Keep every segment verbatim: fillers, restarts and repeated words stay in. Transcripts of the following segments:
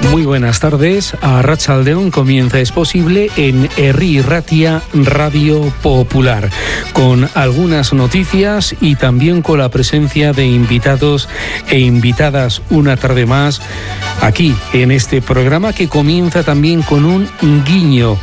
Muy buenas tardes. Arratsaldeon comienza Es Posible en Herri Ratia Radio Popular, con algunas noticias y también con la presencia de invitados e invitadas una tarde más aquí en este programa, que comienza también con un guiño.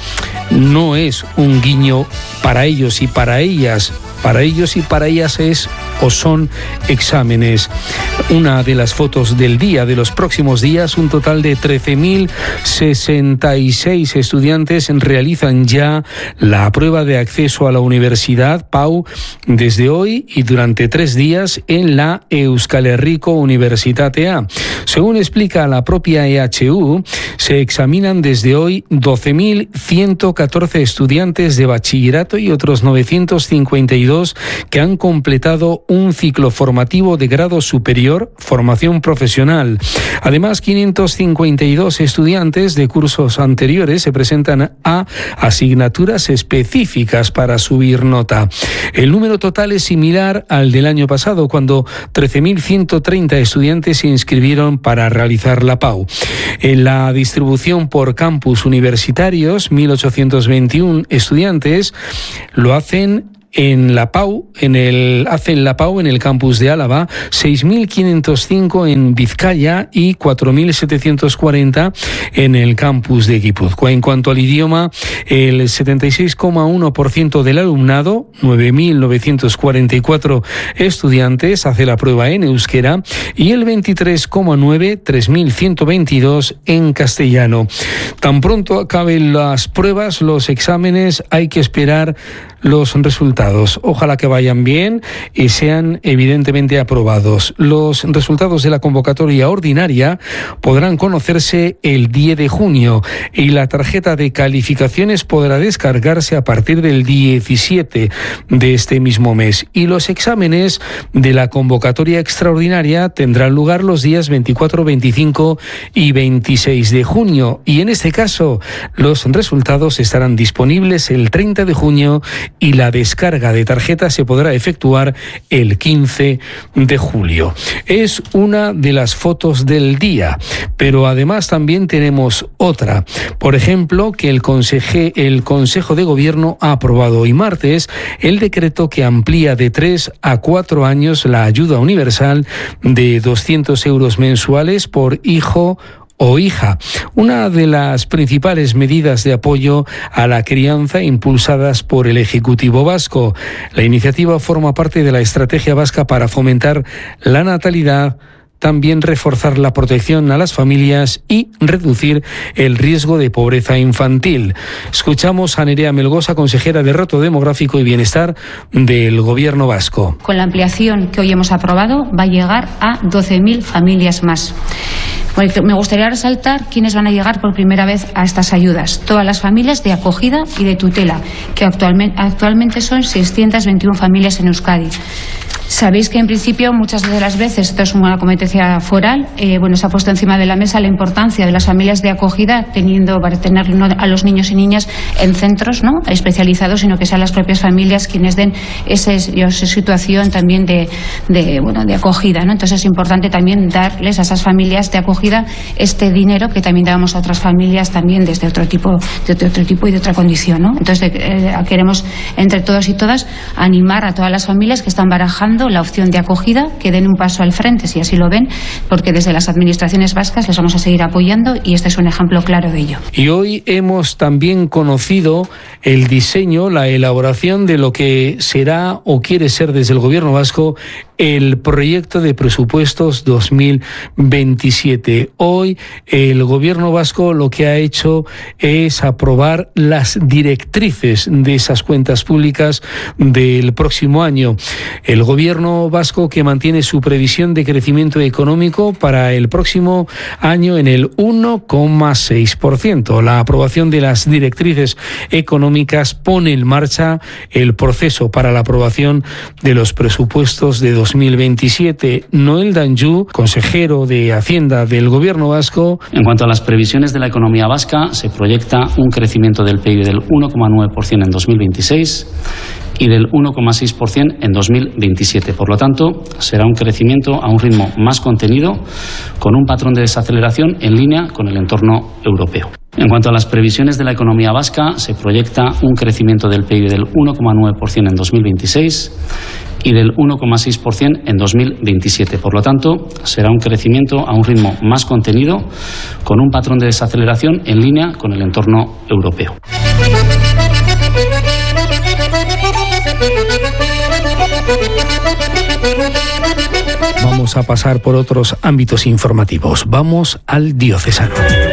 No es un guiño para ellos y para ellas. Para ellos y para ellas es o son exámenes. Una de las fotos del día, de los próximos días, un total de trece mil sesenta y seis estudiantes realizan ya la prueba de acceso a la universidad, P A U, desde hoy y durante tres días en la Euskal Herriko Unibertsitate A. Según explica la propia E H U, se examinan desde hoy doce mil ciento catorce estudiantes de bachillerato y otros novecientos cincuenta y dos que han completado un ciclo formativo de grado superior, formación profesional. Además, quinientos cincuenta y dos estudiantes de cursos anteriores se presentan a asignaturas específicas para subir nota. El número total es similar al del año pasado, cuando trece mil ciento treinta estudiantes se inscribieron para realizar la P A U. En la distribución por campus universitarios, mil ochocientos veintiuno estudiantes lo hacen en la P A U, en el, hacen la P A U en el campus de Álava, seis mil quinientos cinco en Vizcaya y cuatro mil setecientos cuarenta en el campus de Guipúzcoa. En cuanto al idioma, el setenta y seis coma uno por ciento del alumnado, nueve mil novecientos cuarenta y cuatro estudiantes, hace la prueba en euskera y el veintitrés coma nueve, tres mil ciento veintidós en castellano. Tan pronto acaben las pruebas, los exámenes, hay que esperar los resultados. Ojalá que vayan bien y sean evidentemente aprobados. Los resultados de la convocatoria ordinaria podrán conocerse el diez de junio y la tarjeta de calificaciones podrá descargarse a partir del diecisiete de este mismo mes. Y los exámenes de la convocatoria extraordinaria tendrán lugar los días veinticuatro, veinticinco y veintiséis de junio. Y en este caso, los resultados estarán disponibles el treinta de junio y la descarga de tarjeta se podrá efectuar el quince de julio. Es una de las fotos del día, pero además también tenemos otra. Por ejemplo, que el, conseje, el Consejo de Gobierno ha aprobado hoy martes el decreto que amplía de tres a cuatro años la ayuda universal de doscientos euros mensuales por hijo o hija, una de las principales medidas de apoyo a la crianza impulsadas por el Ejecutivo vasco. La iniciativa forma parte de la estrategia vasca para fomentar la natalidad, también reforzar la protección a las familias y reducir el riesgo de pobreza infantil. Escuchamos a Nerea Melgosa, consejera de Reto Demográfico y Bienestar del Gobierno vasco. Con la ampliación que hoy hemos aprobado, va a llegar a doce mil familias más. Me gustaría resaltar quiénes van a llegar por primera vez a estas ayudas. Todas las familias de acogida y de tutela, que actualmente, actualmente son seiscientas veintiuno familias en Euskadi. Sabéis que en principio muchas de las veces, esto es una competencia foral, eh, bueno, se ha puesto encima de la mesa la importancia de las familias de acogida, teniendo para tener no a los niños y niñas en centros no especializados, sino que sean las propias familias quienes den ese, esa situación también de, de, bueno, de acogida, ¿no? Entonces es importante también darles a esas familias de acogida este dinero que también damos a otras familias también desde otro tipo, de otro tipo y de otra condición, ¿no? Entonces eh, queremos entre todos y todas animar a todas las familias que están barajando la opción de acogida, que den un paso al frente si así lo ven, porque desde las administraciones vascas les vamos a seguir apoyando y este es un ejemplo claro de ello. Y hoy hemos también conocido el diseño, la elaboración de lo que será o quiere ser desde el Gobierno vasco el proyecto de presupuestos dos mil veintisiete. Hoy el Gobierno vasco lo que ha hecho es aprobar las directrices de esas cuentas públicas del próximo año. El Gobierno vasco que mantiene su previsión de crecimiento económico para el próximo año en el uno coma seis por ciento. La aprobación de las directrices económicas pone en marcha el proceso para la aprobación de los presupuestos de dos mil veintisiete. Noel Danjou, consejero de Hacienda del Gobierno vasco. En cuanto a las previsiones de la economía vasca, se proyecta un crecimiento del P I B del uno coma nueve por ciento en dos mil veintiséis y del uno coma seis por ciento en dos mil veintisiete. Por lo tanto, será un crecimiento a un ritmo más contenido, con un patrón de desaceleración en línea con el entorno europeo. En cuanto a las previsiones de la economía vasca, se proyecta un crecimiento del P I B del uno coma nueve por ciento en dos mil veintiséis y del uno coma seis por ciento en dos mil veintisiete. Por lo tanto, será un crecimiento a un ritmo más contenido, con un patrón de desaceleración en línea con el entorno europeo. Vamos a pasar por otros ámbitos informativos. Vamos al diocesano.